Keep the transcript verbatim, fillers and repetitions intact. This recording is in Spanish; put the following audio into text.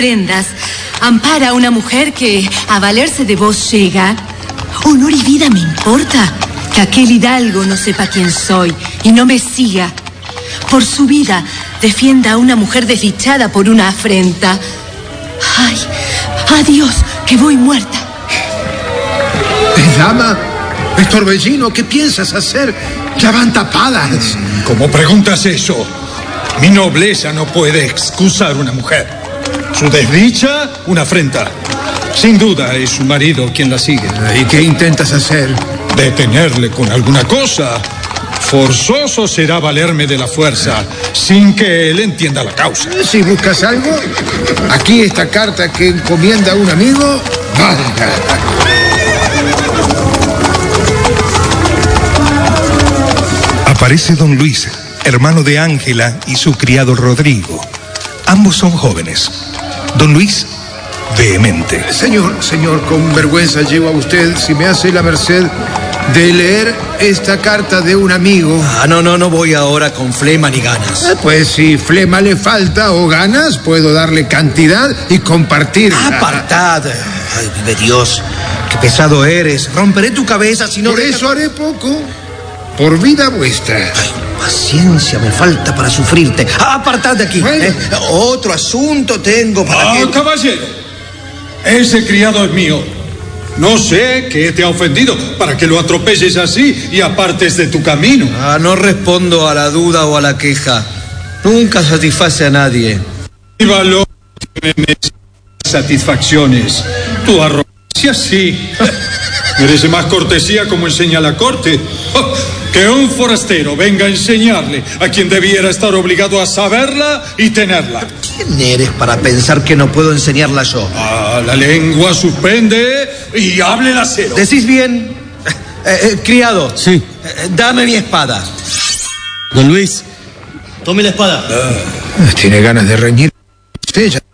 prendas. Ampara a una mujer que a valerse de vos llega. Honor y vida me importa. Que aquel hidalgo no sepa quién soy y no me siga. Por su vida defienda a una mujer desdichada por una afrenta. Ay, adiós, que voy muerta. Dama, es Torbellino, ¿qué piensas hacer? Ya van tapadas. ¿Cómo preguntas eso? Mi nobleza no puede excusar una mujer. Su desdicha, una afrenta. Sin duda es su marido quien la sigue. ¿Y qué intentas hacer? Detenerle con alguna cosa. Forzoso será valerme de la fuerza, sin que él entienda la causa. Si buscas algo, aquí esta carta que encomienda a un amigo, valga. Aparece don Luis, hermano de Ángela y su criado Rodrigo. Ambos son jóvenes. Don Luis, vehemente. Señor, señor, con vergüenza llevo a usted, si me hace la merced de leer esta carta de un amigo. Ah, no, no, no voy ahora con flema ni ganas. Ah, pues si flema le falta o ganas, puedo darle cantidad y compartir. Apartad. Ay, vive Dios, qué pesado eres. Romperé tu cabeza si no... Por dejas... eso haré poco, por vida vuestra. Ay, paciencia me falta para sufrirte. Ah, apartad de aquí. Bueno. ¿eh? Otro asunto tengo para Ah, que... caballero, ese criado es mío. No sé qué te ha ofendido para que lo atropelles así y apartes de tu camino. Ah, no respondo a la duda o a la queja. Nunca satisface a nadie. Mi valor tiene satisfacciones. Tu arrogancia sí. Merece más cortesía como enseña la corte. Oh, que un forastero venga a enseñarle a quien debiera estar obligado a saberla y tenerla. ¿Quién eres para pensar que no puedo enseñarla yo? Ah, la lengua suspende y hable la cero. ¿Decís bien? Eh, eh, criado. Sí. Eh, dame mi espada. Don Luis, tome la espada. Ah, tiene ganas de reñir. Ella.